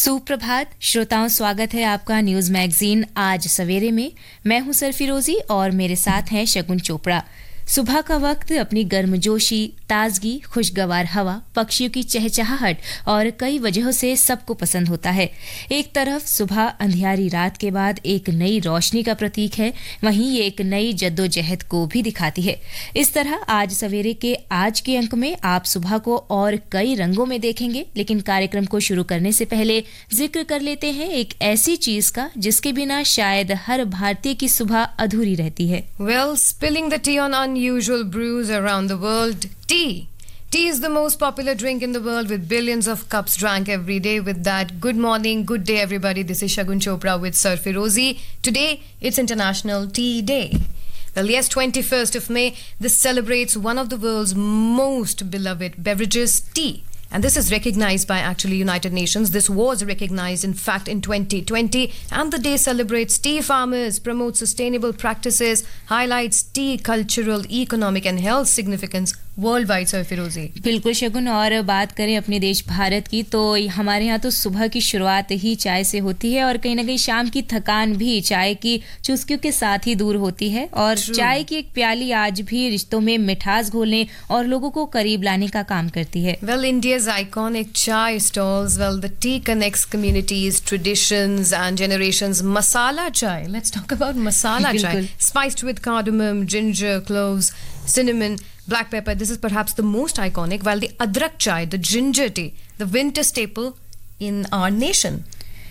सुप्रभात श्रोताओं, स्वागत है आपका न्यूज मैगजीन आज सवेरे में। मैं हूं सरफिरोजी और मेरे साथ हैं शगुन चोपड़ा। सुबह का वक्त अपनी गर्मजोशी, ताजगी, खुशगवार हवा, पक्षियों की चहचहाहट और कई वजहों से सबको पसंद होता है। एक तरफ सुबह अंधियारी रात के बाद एक नई रोशनी का प्रतीक है, वहीं ये एक नई जद्दोजहद को भी दिखाती है। इस तरह आज सवेरे के आज के अंक में आप सुबह को और कई रंगों में देखेंगे, लेकिन कार्यक्रम को शुरू करने से पहले जिक्र कर लेते हैं एक ऐसी चीज का जिसके बिना शायद हर भारतीय की सुबह अधूरी रहती है। Well, spilling the tea on unusual brews around the world. Tea. Tea is the most popular drink in the world with billions of cups drank every day. With that, good morning, good day everybody. This is Shagun Chopra with Sir Firozi. Today, it's International Tea Day. Well, yes, 21st of May, this celebrates one of the world's most beloved beverages, tea. And this is recognized by actually United Nations. This was recognized, in fact, in 2020. And the day celebrates tea farmers, promotes sustainable practices, highlights tea cultural, economic and health significance worldwide. Sir Firozi. बिल्कुल शगुन, और बात करें अपने देश भारत की तो हमारे यहाँ तो सुबह की शुरुआत ही चाय से होती है और कहीं ना कहीं शाम की थकान भी चाय की चुस्कियों के साथ ही दूर होती है। और चाय की एक प्याली आज भी रिश्तों में मिठास घोलने और लोगों को करीब लाने का काम करती है। Well, India's iconic chai stalls. Well, the tea connects communities, traditions and generations. Masala chai. Let's talk about masala chai. Spiced with cardamom, ginger, cloves, cinnamon, black pepper. This is perhaps the most iconic, while the adrak chai, the ginger tea, the winter staple in our nation.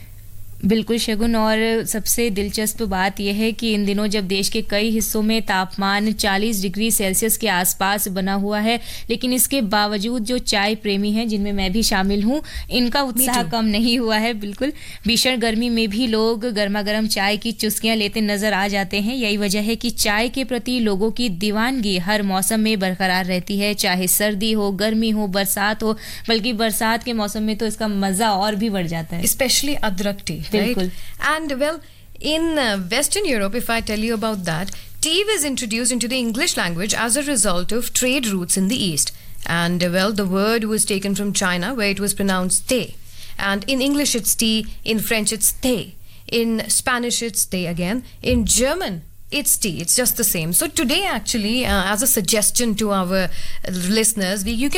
बिल्कुल शगुन, और सबसे दिलचस्प बात यह है कि इन दिनों जब देश के कई हिस्सों में तापमान 40 डिग्री सेल्सियस के आसपास बना हुआ है, लेकिन इसके बावजूद जो चाय प्रेमी हैं, जिनमें मैं भी शामिल हूं, इनका उत्साह कम नहीं हुआ है। बिल्कुल भीषण गर्मी में भी लोग गर्मा गर्म चाय की चुस्कियां लेते नजर आ जाते हैं। यही वजह है कि चाय के प्रति लोगों की दीवानगी हर मौसम में बरकरार रहती है, चाहे सर्दी हो, गर्मी हो, बरसात हो। बल्कि बरसात के मौसम में तो इसका मजा और भी बढ़ जाता है, स्पेशली अदरक T. Right? And well, in Western Europe, if I tell you about that, tea was introduced into the English language as a result of trade routes in the East. And well, the word was taken from China, where it was pronounced te. And in English, it's tea. In French, it's thé. In Spanish, it's thé again. In German, it's tea. It's just the same. So today, actually, as a suggestion to our listeners, you can